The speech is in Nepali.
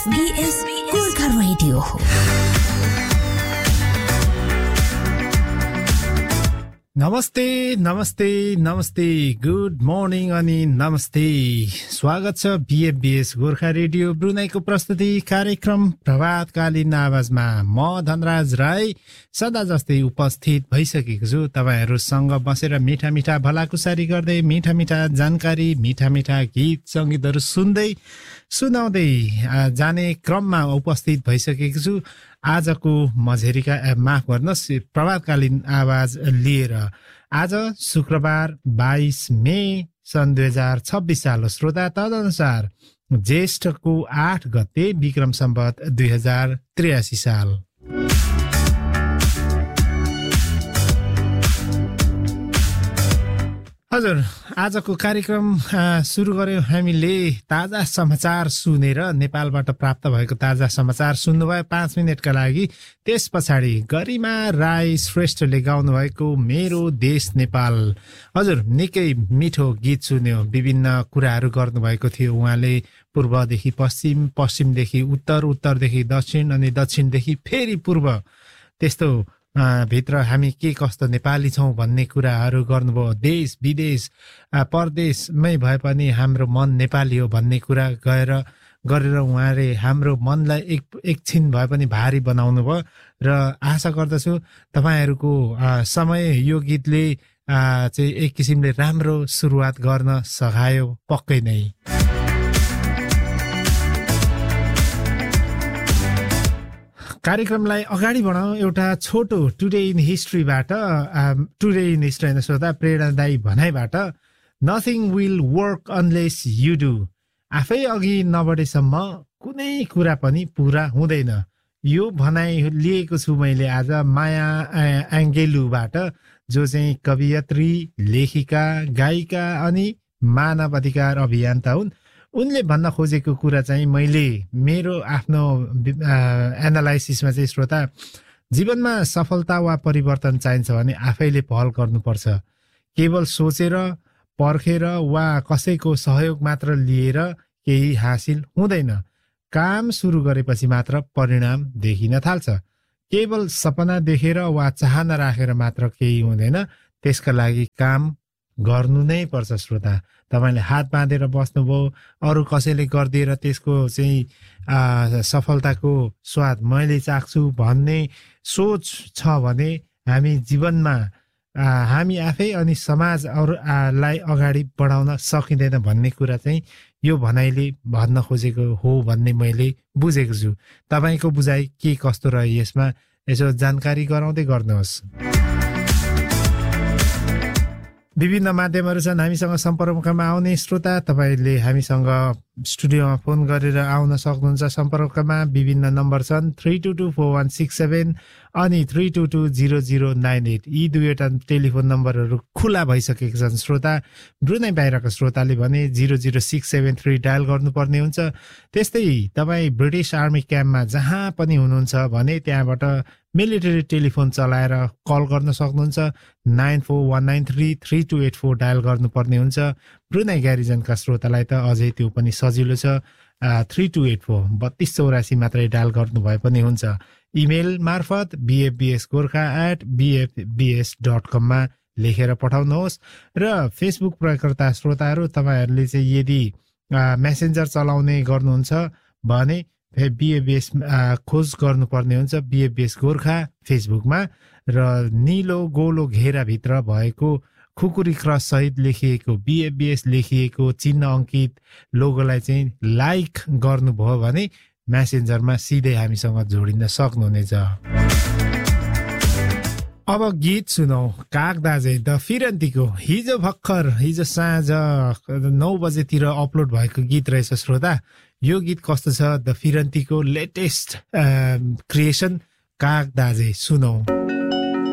SBS गोर्खा रेडियो हो। नमस्ते नमस्ते नमस्ते गुड मर्निङ अनि नमस्ते। स्वागत छ BFBS गोर्खा रेडियो ब्रुनाईको प्रस्तुति कार्यक्रम प्रभातकालीन आवाजमा। म धनराज राई सदा जस्तै उपस्थित भइसकेको छु तपाईहरुसँग बसेर मिठा मिठा भलाकुसारी गर्दै मिठा मिठा जानकारी मिठा मिठा गीत संगीतहरु सुनाउँदै जाने क्रममा उपस्थित भइसकेको छु। आजको मझेरीका माफ गर्नुहोस् प्रभातकालीन आवाज लिएर आज शुक्रबार 22 मे सन् 2026 साल हो। श्रोता तदनुसार ज्येष्ठको 8 गते विक्रम सम्वत 2083 साल। हजुर, आजको कार्यक्रम सुरु गर्यौं हामीले ताजा समाचार सुनेर। नेपालबाट प्राप्त भएको ताजा समाचार सुन्नुभयो 5 मिनेटका लागि। त्यस पछाडि गरिमा राई श्रेष्ठले गाउनु भएको मेरो देश नेपाल। हजुर, निकै मिठो गीत सुन्यो। विभिन्न कुराहरू गर्नुभएको थियो उहाँले। पूर्वदेखि पश्चिम, पश्चिमदेखि उत्तर, उत्तरदेखि दक्षिण अनि दक्षिणदेखि फेरि पूर्व। त्यस्तो भित्र हामी के कस्तो नेपाली छौं भन्ने कुराहरू गर्नुभयो। देश विदेश परदेशमै भए पनि हाम्रो मन नेपाली हो भन्ने कुरा गरेर उहाँले हाम्रो मनलाई एकछिन भए पनि भारी बनाउनु भयो। र आशा गर्दछु तपाईहरुको समय यो गीतले चाहिँ एक किसिमले राम्रो सुरुवात गर्न सघायो पक्कै नै। कार्यक्रमलाई अगाडि बढाउँ एउटा छोटो today in हिस्ट्रीबाट। Today in history हैन श्रोता, प्रेरणादायी भनाइबाट। Nothing will work unless you do. आफै अघि नबढेसम्म कुनै कुरा पनि पूरा हुँदैन। यो भनाइ लिएको छु मैले आज माया एङ्गेलुबाट, जो चाहिँ कवियत्री, लेखिका, गायिका अनि मानव अधिकार अभियन्ता हुन्। उनले भन्न खोजेको कुरा चाहिँ मैले मेरो आफ्नो एनालाइसिसमा चाहिँ श्रोता, जीवनमा सफलता वा परिवर्तन चाहिन्छ भने आफैले पहल गर्नुपर्छ। केवल सोचेर पर्खेर वा कसैको सहयोग मात्र लिएर केही हासिल हुँदैन। काम सुरु गरेपछि मात्र परिणाम देखिन थाल्छ। केवल सपना देखेर वा चाहना राखेर मात्र केही हुँदैन। त्यसका लागि काम गर्नु नै पर्छ श्रोता। तपाईले हात बाँधेर बस्नुभयो, अरू कसैले गरिदिएर त्यसको चाहिँ सफलताको स्वाद मैले चाख्छु भन्ने सोच छ भने हामी जीवनमा हामी आफै अनि समाज लाई अगाडि बढाउन सकिँदैन भन्ने कुरा चाहिँ यो भनाइले भन्न खोजेको हो भन्ने मैले बुझेको छु। तपाईको बुझाइ के कस्तो रह्यो यसमा यसो जानकारी गराउँदै गर्नुहोस्। विभिन्न माध्यमहरू छन् हामीसँग सम्पर्कमा आउने। श्रोता तपाईले हामीसँग स्टुडियोमा फोन गरेर आउन सक्नुहुन्छ। सम्पर्कमा विभिन्न नम्बर छन् 32241667 अनि 32200988। यी दुईवटा टेलिफोन नम्बरहरू खुला भइसकेका छन् श्रोता। ब्रुनाई बाहिरका श्रोताले भने 00673 डायल गर्नुपर्ने हुन्छ। त्यस्तै तपाईँ ब्रिटिश आर्मी क्याम्पमा जहाँ पनि हुनुहुन्छ भने त्यहाँबाट मिलिटरी टेलिफोन चलाएर कल गर्न सक्नुहुन्छ। 9419332884 डायल गर्नुपर्ने हुन्छ। ब्रुनाई ग्यारिजनका श्रोतालाई त अझै त्यो पनि सजिलो छ। 3284 3284 मात्रै डायल गर्नु भए पनि हुन्छ। इमेल मार्फत bfbsgorkha@bfbs.com मा लेखेर पठाउनुहोस्। र फेसबुक प्रयोगकर्ता श्रोताहरू तपाईहरूले चाहिँ यदि मेसेन्जर चलाउने गर्नुहुन्छ भने BFBS खोज गर्नुपर्ने हुन्छ BFBS गोर्खा फेसबुकमा। र निलो गोलो घेराभित्र भएको खुकुरी क्रस सहित लेखिएको BFBS लेखिएको चिन्ह अंकित लोगोलाई चाहिँ लाइक गर्नुभयो भने मेसेन्जरमा सिधै हामीसँग जोडिन सक्नुहुनेछ। अब गीत सुनौ कागदाजे द फिरन्तीको। हिजो साँझ 9 बजेतिर अपलोड भएको गीत रहेछ श्रोता। यो गीत कस्तो छ? द फिरन्तीको लेटेस्ट क्रिएसन कागदाजे सुनौ।